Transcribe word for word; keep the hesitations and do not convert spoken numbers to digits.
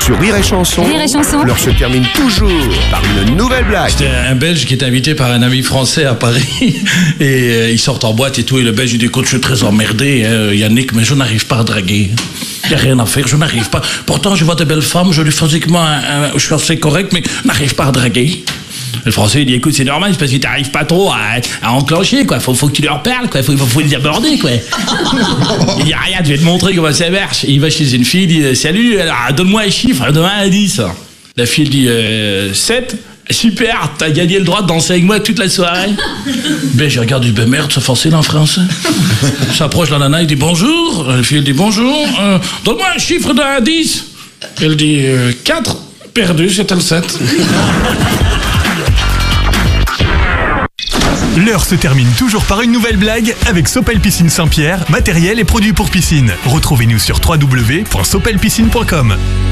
Sur Rire et Chanson, Rire et Chanson. l'heure se termine toujours par une nouvelle blague. C'était un Belge qui était invité par un ami français à Paris et euh, ils sortent en boîte et tout et le Belge il dit écoute je suis très emmerdé hein, Yannick mais je n'arrive pas à draguer. Il n'y a rien à faire, je n'arrive pas. Pourtant je vois de belles femmes, je lui physiquement un, un, je suis assez correct mais je n'arrive pas à draguer. Le français il dit écoute c'est normal c'est parce que t'arrives pas trop à, à enclencher quoi, faut, faut que tu leur parles quoi, faut, faut, faut les aborder quoi. Il dit rien, je vais te montrer comment ça marche. Il va chez une fille, il dit salut, alors donne-moi un chiffre, donne-moi un dix. La fille dit euh, sept. Super, t'as gagné le droit de danser avec moi toute la soirée. Ben je regarde, ben merde, c'est facile en français. S'approche la nana, il dit bonjour. La fille elle dit bonjour, euh, donne-moi un chiffre d'un dix. Elle dit euh, quatre. Perdu, c'était le sept. L'heure se termine toujours par une nouvelle blague avec Sopel Piscine Saint-Pierre, matériel et produits pour piscine. Retrouvez-nous sur w w w point sopel piscine point com.